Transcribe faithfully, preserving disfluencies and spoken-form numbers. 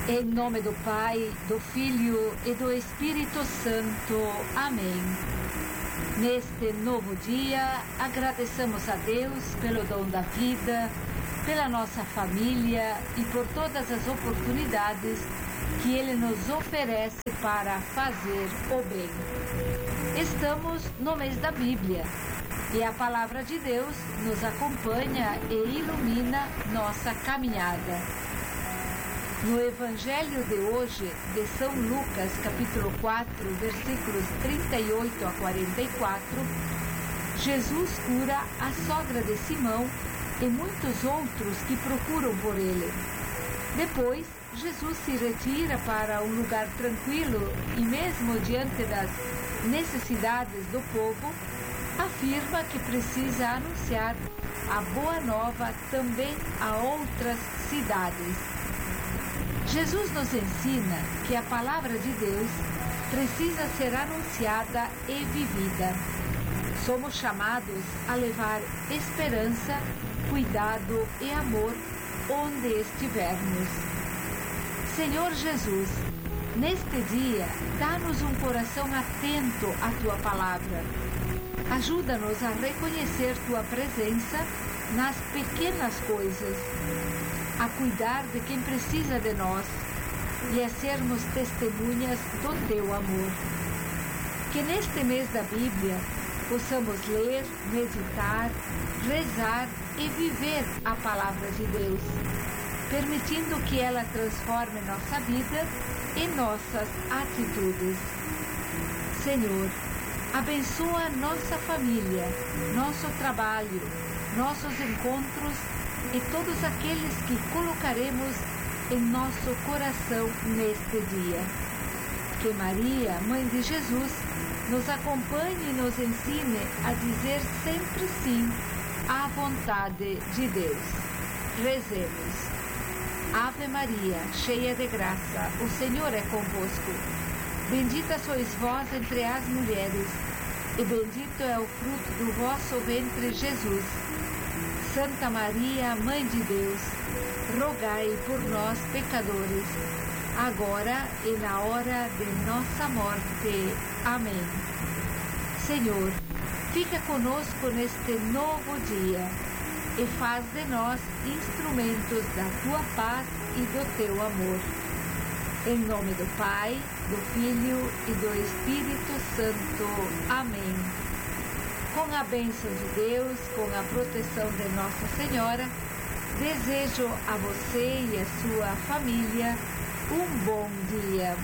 Em nome do Pai, do Filho e do Espírito Santo. Amém. Neste novo dia, agradecemos a Deus pelo dom da vida, pela nossa família e por todas as oportunidades que Ele nos oferece para fazer o bem. Estamos no mês da Bíblia e a Palavra de Deus nos acompanha e ilumina nossa caminhada. No Evangelho de hoje, de São Lucas, capítulo quatro, versículos trinta e oito a quarenta e quatro, Jesus cura a sogra de Simão e muitos outros que procuram por ele. Depois, Jesus se retira para um lugar tranquilo e, mesmo diante das necessidades do povo, afirma que precisa anunciar a boa nova também a outras cidades. Jesus nos ensina que a palavra de Deus precisa ser anunciada e vivida. Somos chamados a levar esperança, cuidado e amor onde estivermos. Senhor Jesus, neste dia, dá-nos um coração atento à Tua palavra. Ajuda-nos a reconhecer Tua presença nas pequenas coisas, a cuidar de quem precisa de nós e a sermos testemunhas do Teu amor. Que neste mês da Bíblia possamos ler, meditar, rezar e viver a Palavra de Deus, permitindo que ela transforme nossa vida e nossas atitudes. Senhor, abençoa nossa família, nosso trabalho, nossos encontros e todos aqueles que colocaremos em nosso coração neste dia. Que Maria, Mãe de Jesus, nos acompanhe e nos ensine a dizer sempre sim à vontade de Deus. Rezemos. Ave Maria, cheia de graça, o Senhor é convosco. Bendita sois vós entre as mulheres, e bendito é o fruto do vosso ventre, Jesus. Santa Maria, Mãe de Deus, rogai por nós, pecadores, agora e na hora de nossa morte. Amém. Senhor, fica conosco neste novo dia e faz de nós instrumentos da Tua paz e do Teu amor. Em nome do Pai, do Filho e do Espírito Santo. Amém. Com a bênção de Deus, com a proteção de Nossa Senhora, desejo a você e a sua família um bom dia.